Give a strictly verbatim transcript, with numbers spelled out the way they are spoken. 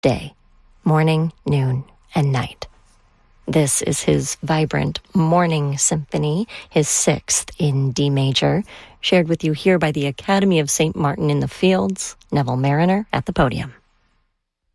day, morning, noon, and night. This is his vibrant Morning Symphony, his sixth in D major, shared with you here by the Academy of Saint Martin in the Fields, Neville Marriner at the podium.